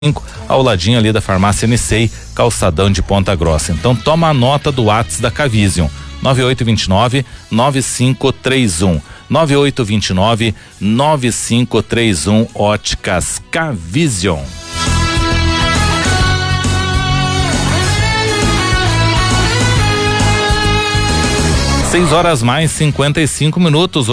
ao ladinho ali da farmácia Nicei, calçadão de Ponta Grossa. Então toma a nota do WhatsApp da Cavision, 9829-9531, 9829-9531, Óticas Cavision. 6:55,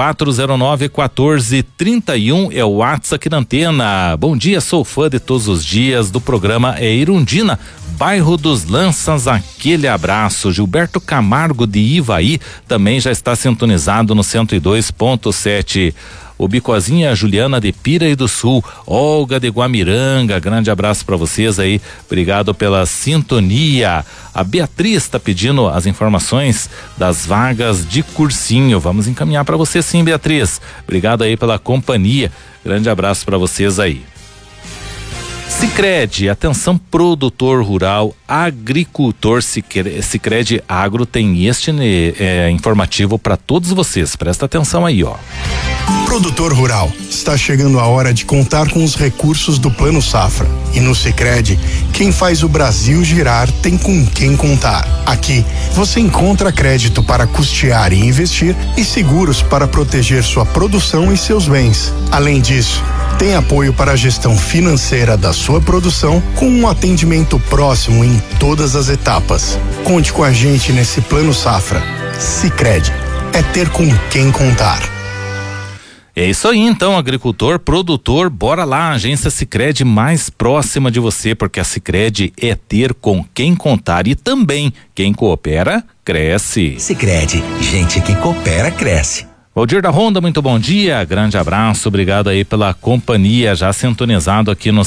8409-1431 é o WhatsApp aqui na antena. Bom dia, sou fã de todos os dias do programa Irundina, bairro dos Lanças, aquele abraço. Gilberto Camargo de Ivaí também já está sintonizado no 102.7. O Bicozinha, Juliana de Piraí do Sul, Olga de Guamiranga, grande abraço para vocês aí, obrigado pela sintonia. A Beatriz está pedindo as informações das vagas de cursinho, vamos encaminhar para você sim, Beatriz, obrigado aí pela companhia, grande abraço para vocês aí. Sicredi, atenção produtor rural, agricultor, Sicredi Agro tem este informativo para todos vocês, presta atenção aí, ó. Produtor rural, está chegando a hora de contar com os recursos do Plano Safra. E no Sicredi, quem faz o Brasil girar tem com quem contar. Aqui, você encontra crédito para custear e investir e seguros para proteger sua produção e seus bens. Além disso, tem apoio para a gestão financeira da sua produção com um atendimento próximo em todas as etapas. Conte com a gente nesse Plano Safra. Sicredi, é ter com quem contar. É isso aí então, agricultor, produtor, bora lá, a agência Sicredi mais próxima de você, porque a Sicredi é ter com quem contar e também quem coopera, cresce. Sicredi, gente que coopera, cresce. Valdir da Ronda, muito bom dia, grande abraço, obrigado aí pela companhia, já sintonizado aqui no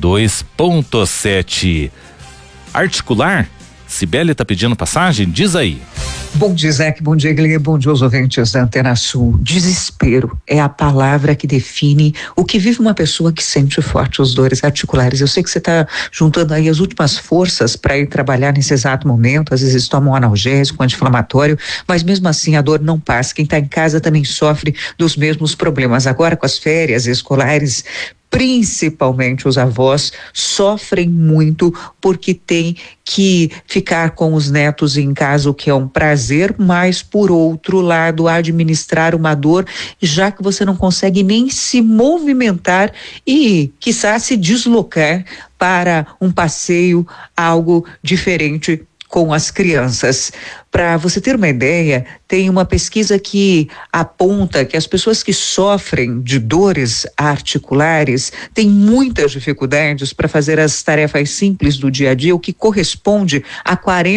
102.7. Articular, Cibele tá pedindo passagem, diz aí. Bom dia, Zé, bom dia, Guilherme, bom dia aos ouvintes da Antena Sul. Desespero é a palavra que define o que vive uma pessoa que sente forte as dores articulares. Eu sei que você está juntando aí as últimas forças para ir trabalhar nesse exato momento, às vezes toma um analgésico, um anti-inflamatório, mas mesmo assim a dor não passa. Quem está em casa também sofre dos mesmos problemas. Agora com as férias escolares, principalmente os avós sofrem muito porque tem que ficar com os netos em casa, o que é um prazer, mas por outro lado administrar uma dor, já que você não consegue nem se movimentar e quiçá se deslocar para um passeio, algo diferente com as crianças. Para você ter uma ideia, tem uma pesquisa que aponta que as pessoas que sofrem de dores articulares têm muitas dificuldades para fazer as tarefas simples do dia a dia, o que corresponde a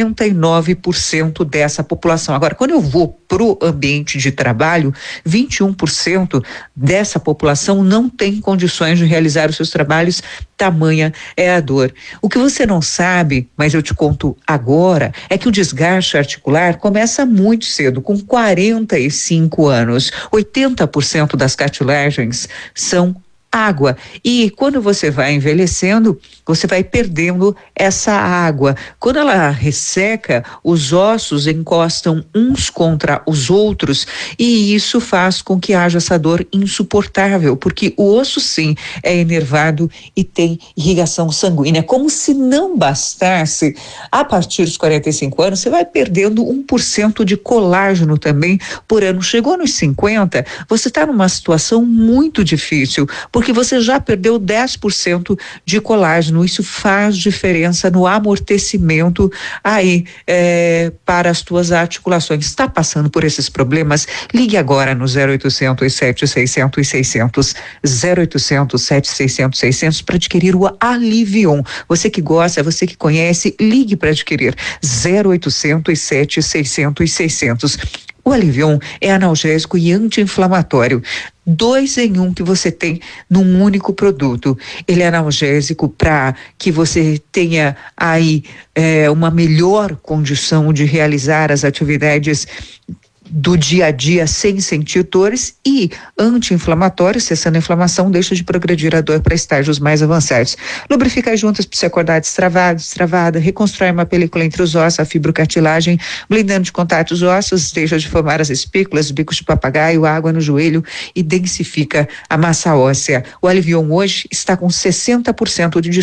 49% dessa população. Agora, quando eu vou pro ambiente de trabalho, 21% dessa população não tem condições de realizar os seus trabalhos, tamanha é a dor. O que você não sabe, mas eu te conto agora, é que o desgaste articular começa muito cedo, com 45 anos. 80% das cartilagens são água, e quando você vai envelhecendo, você vai perdendo essa água. Quando ela resseca, os ossos encostam uns contra os outros e isso faz com que haja essa dor insuportável, porque o osso sim é enervado e tem irrigação sanguínea. Como se não bastasse, a partir dos 45 anos você vai perdendo 1% de colágeno também por ano. Chegou nos 50, você está numa situação muito difícil, porque você já perdeu 10% de colágeno. Isso faz diferença no amortecimento aí para as tuas articulações. Está passando por esses problemas? Ligue agora no 0800 7600 600, 0800 7600 600 para adquirir o Alivion. Você que gosta, você que conhece, ligue para adquirir 0800 7600 600. O Alivion é analgésico e anti-inflamatório. 2 em 1 que você tem num único produto. Ele é analgésico para que você tenha aí uma melhor condição de realizar as atividades do dia a dia sem sentir dores, e anti-inflamatório, cessando a inflamação, deixa de progredir a dor para estágios mais avançados. Lubrifica as juntas para você acordar destravada, reconstrói uma película entre os ossos, a fibrocartilagem, blindando de contatos ossos, deixa de formar as espículas, bicos de papagaio, água no joelho e densifica a massa óssea. O Alivion hoje está com 60% de